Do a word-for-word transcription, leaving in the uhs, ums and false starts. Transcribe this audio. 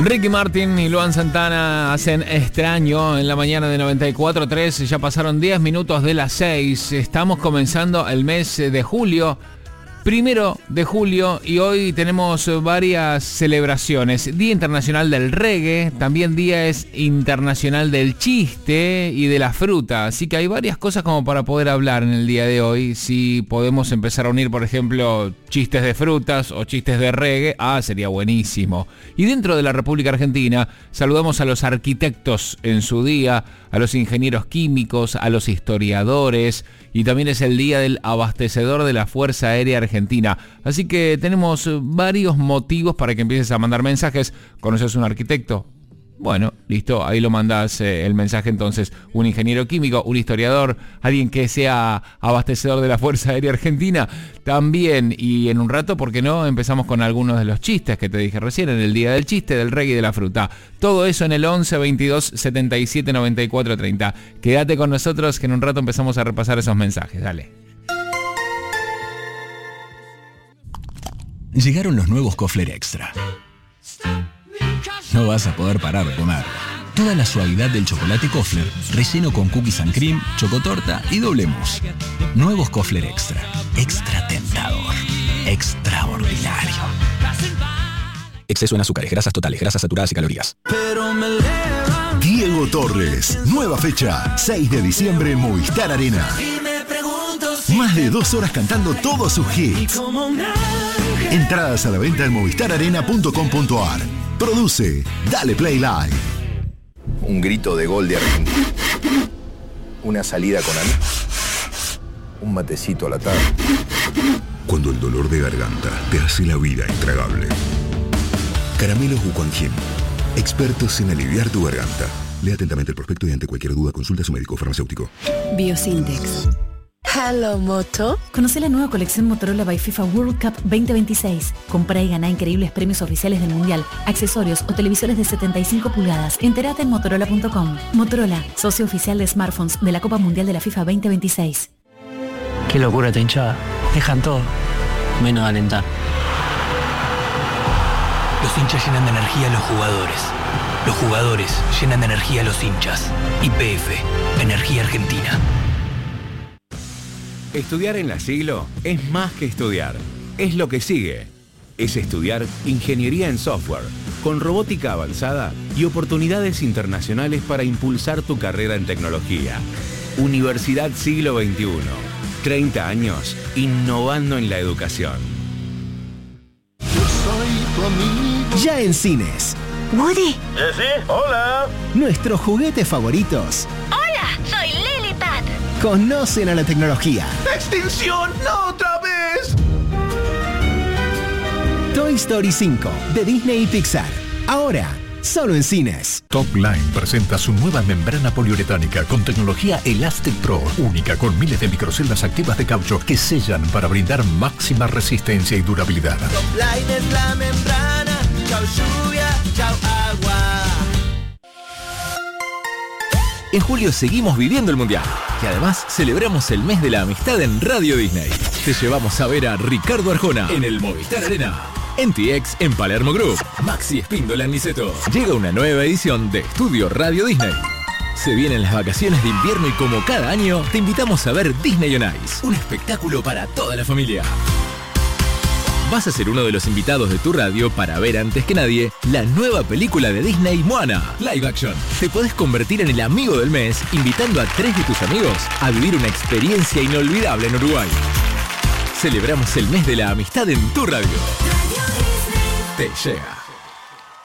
Ricky Martin y Luan Santana hacen Extraño en la mañana de noventa y cuatro punto tres. Ya pasaron diez minutos de las seis. Estamos comenzando el mes de julio. Primero de julio, y hoy tenemos varias celebraciones. Día Internacional del Reggae, también Día es Internacional del Chiste y de la Fruta. Así que hay varias cosas como para poder hablar en el día de hoy. Si podemos empezar a unir, por ejemplo, chistes de frutas o chistes de reggae, ah, sería buenísimo. Y dentro de la República Argentina, saludamos a los arquitectos en su día, a los ingenieros químicos, a los historiadores, y también es el día del abastecedor de la Fuerza Aérea Argentina. Así que tenemos varios motivos para que empieces a mandar mensajes. ¿Conoces un arquitecto? Bueno, listo, ahí lo mandás eh, el mensaje entonces. Un ingeniero químico, un historiador, alguien que sea abastecedor de la Fuerza Aérea Argentina también. Y en un rato, ¿por qué no? Empezamos con algunos de los chistes que te dije recién en el día del chiste, del reggae y de la fruta. Todo eso en el once veintidós setenta y siete noventa y cuatro treinta. Quédate con nosotros que en un rato empezamos a repasar esos mensajes. Dale. Llegaron los nuevos Kofler Extra. No vas a poder parar de comer. Toda la suavidad del chocolate Kofler, relleno con cookies and cream, chocotorta y doble mousse. Nuevos Kofler Extra. Extra tentador. Extraordinario. Exceso en azúcares, grasas totales, grasas saturadas y calorías. Diego Torres. Nueva fecha. seis de diciembre en Movistar Arena. Más de dos horas cantando todos sus hits. Entradas a la venta en movistar arena punto com punto ar. Produce Dale Play Live. Un grito de gol de Argentina. Una salida con amigos. Un matecito a la tarde. Cuando el dolor de garganta te hace la vida intragable. Caramelos Wuquanjin. Expertos en aliviar tu garganta. Lea atentamente el prospecto y ante cualquier duda consulta a su médico farmacéutico. Biosintex. Hello, Moto. Conoce la nueva colección Motorola by FIFA World Cup veinte veintiséis. Comprá y ganá increíbles premios oficiales del Mundial, accesorios o televisores de setenta y cinco pulgadas. Entérate en motorola punto com. Motorola, socio oficial de smartphones de la Copa Mundial de la FIFA veinte veintiséis. Qué locura esta hinchada. Dejan todo, menos alentar. Los hinchas llenan de energía a los jugadores. Los jugadores llenan de energía a los hinchas. Y P F, Energía Argentina. Estudiar en la Siglo es más que estudiar, es lo que sigue. Es estudiar Ingeniería en Software, con robótica avanzada y oportunidades internacionales para impulsar tu carrera en tecnología. Universidad Siglo veintiuno, treinta años innovando en la educación. Ya en cines. Woody. ¿Jessy? Hola. Nuestros juguetes favoritos. Hola, soy Lily Pad. Conocen a la tecnología. ¡Extinción! ¡No otra vez! Toy Story cinco, de Disney y Pixar. Ahora, solo en cines. Topline presenta su nueva membrana poliuretánica con tecnología Elastic Pro, única con miles de microceldas activas de caucho que sellan para brindar máxima resistencia y durabilidad. Topline es la membrana. Chau lluvia, chau agua. En julio seguimos viviendo el Mundial y además celebramos el mes de la amistad en Radio Disney. Te llevamos a ver a Ricardo Arjona en el Movistar Arena, N T X en Palermo Group, Maxi Espíndola en Niceto. Llega una nueva edición de Estudio Radio Disney. Se vienen las vacaciones de invierno y como cada año te invitamos a ver Disney on Ice, un espectáculo para toda la familia. Vas a ser uno de los invitados de tu radio para ver antes que nadie la nueva película de Disney, Moana, live action. Te podés convertir en el amigo del mes invitando a tres de tus amigos a vivir una experiencia inolvidable en Uruguay. Celebramos el mes de la amistad en tu radio. Te llega.